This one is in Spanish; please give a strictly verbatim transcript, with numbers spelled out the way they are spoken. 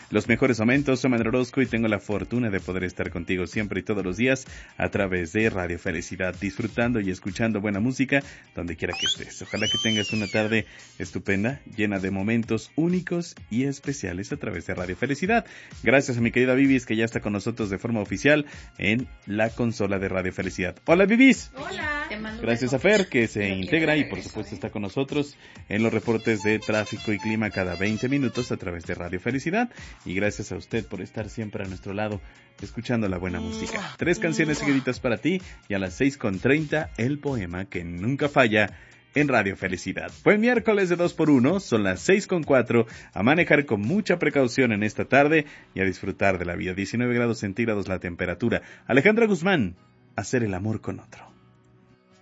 los mejores momentos. Soy Manuel Orozco y tengo la fortuna de poder estar contigo siempre y todos los días a través de Radio Felicidad, disfrutando y escuchando buena música donde quiera que estés. Ojalá que tengas una tarde estupenda, llena de momentos únicos y especiales a través de Radio Felicidad. Gracias a mi querida Vivis, que ya está con nosotros de forma oficial en la consola de Radio Felicidad. Hola, Vivis. Hola. Gracias a Fer, que se integra y por supuesto está con nosotros en los reportes de tráfico y clima cada veinte minutos a través de Radio Felicidad. Y gracias a usted por estar siempre a nuestro lado, escuchando la buena música. Tres canciones seguiditas para ti y a las seis con treinta el poema que nunca falla en Radio Felicidad. Buen miércoles de dos por uno, son las seis con cuatro, a manejar con mucha precaución en esta tarde y a disfrutar de la vida. diecinueve grados centígrados la temperatura. Alejandra Guzmán, hacer el amor con otro.